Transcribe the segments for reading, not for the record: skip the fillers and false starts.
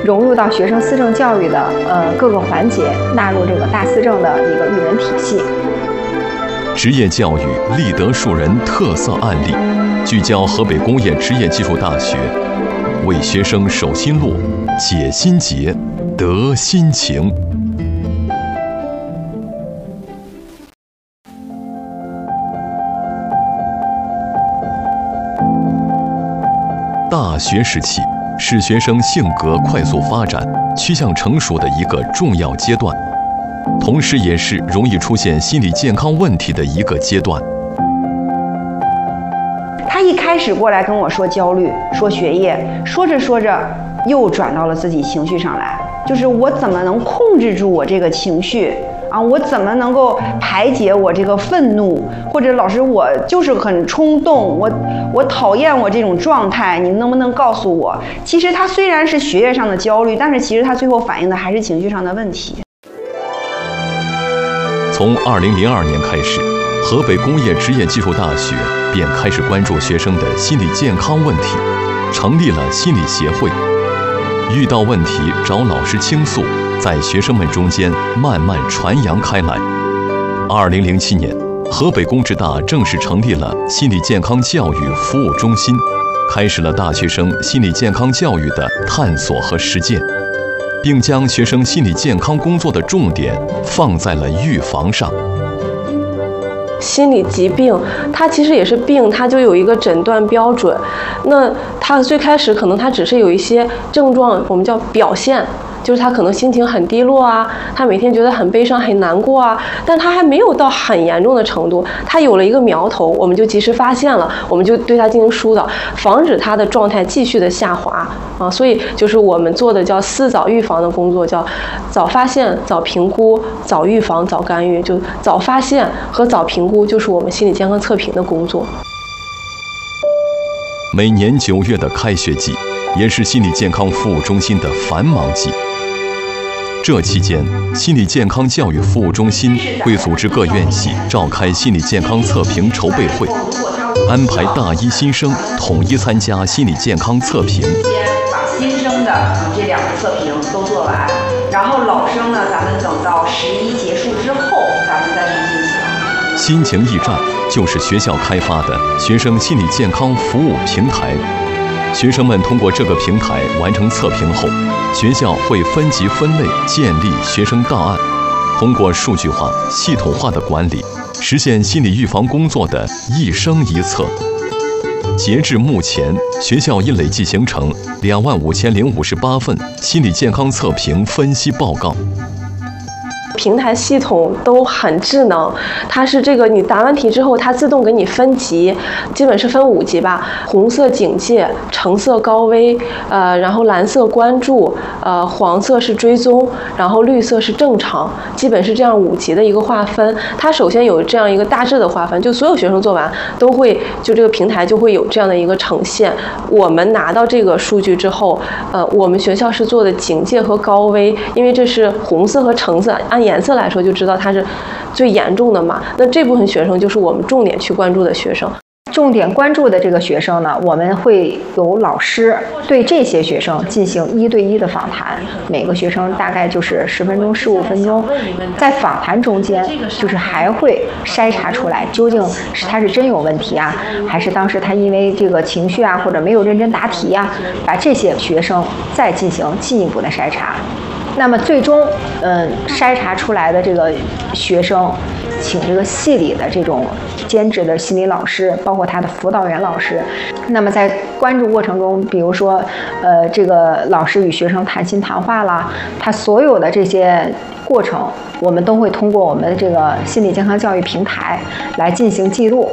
融入到学生思政教育的各个环节，纳入这个大思政的一个育人体系。 职业教育立德树人特色案例，聚焦河北工业职业技术大学，为学生守心路，解心结，得心情。大学时期是学生性格快速发展、趋向成熟的一个重要阶段，同时也是容易出现心理健康问题的一个阶段。 他一开始过来跟我说焦虑，说学业，说着说着又转到了自己情绪上来，就是我怎么能控制住我这个情绪啊？我怎么能够排解我这个愤怒？或者老师，我就是很冲动，我讨厌我这种状态，你能不能告诉我？其实他虽然是学业上的焦虑，但是其实他最后反映的还是情绪上的问题。 从2002年开始，河北工业职业技术大学便开始关注学生的心理健康问题，成立了心理协会，遇到问题找老师倾诉，在学生们中间慢慢传扬开来。2007年，河北工职大正式成立了心理健康教育服务中心，开始了大学生心理健康教育的探索和实践，并将学生心理健康工作的重点放在了预防上。 心理疾病它其实也是病，它就有一个诊断标准。那它最开始可能它只是有一些症状，我们叫表现，就是他可能心情很低落啊，他每天觉得很悲伤很难过啊，但他还没有到很严重的程度，他有了一个苗头，我们就及时发现了，我们就对他进行疏导，防止他的状态继续的下滑啊。所以就是我们做的叫思早预防的工作，叫早发现、早评估、早预防、早干预。就早发现和早评估就是我们心理健康测评的工作。 每年9月的开学季，也是心理健康服务中心的繁忙季。这期间，心理健康教育服务中心会组织各院系召开心理健康测评筹备会，安排大一新生统一参加心理健康测评。 先把新生的这2个测评都做完，然后老生呢，咱们等到11结束之后，咱们再去进行。 心情驿站就是学校开发的学生心理健康服务平台。学生们通过这个平台完成测评后，学校会分级分类建立学生档案，通过数据化、系统化的管理，实现心理预防工作的一生一测。截至目前，学校已累计形成25058份心理健康测评分析报告。 平台系统都很智能，它是这个你答完题之后，它自动给你分级，基本是分5级吧，红色警戒，橙色高危，然后蓝色关注，黄色是追踪，然后绿色是正常，基本是这样5级的一个划分。它首先有这样一个大致的划分，就所有学生做完都会，就这个平台就会有这样的一个呈现。我们拿到这个数据之后，我们学校是做的警戒和高危，因为这是红色和橙色，按颜色来说就知道它是最严重的嘛。那这部分学生就是我们重点去关注的学生。 重点关注的这个学生呢，我们会有老师对这些学生进行1对1的访谈，每个学生大概就是10分钟、15分钟。在访谈中间，就是还会筛查出来究竟是他是真有问题啊，还是当时他因为这个情绪啊，或者没有认真答题啊，把这些学生再进行进一步的筛查。那么最终，筛查出来的这个学生，请这个系里的这种兼职的心理老师，包括他的辅导员老师。那么在关注过程中，比如说，这个老师与学生谈心谈话啦，他所有的这些过程，我们都会通过我们的这个心理健康教育平台来进行记录。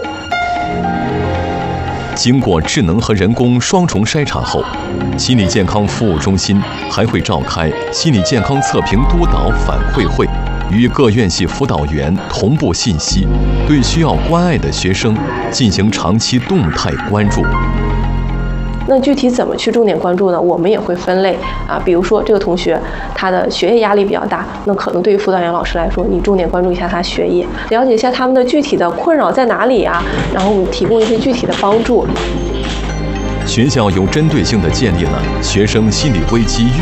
经过智能和人工双重筛查后，心理健康服务中心还会召开心理健康测评督导反馈会，与各院系辅导员同步信息，对需要关爱的学生进行长期动态关注。 那具体怎么去重点关注呢？我们也会分类啊，比如说这个同学他的学业压力比较大，那可能对于辅导员老师来说，你重点关注一下他学业，了解一下他们的具体的困扰在哪里啊，然后我们提供一些具体的帮助。 学校有针对性地建立了学生心理危机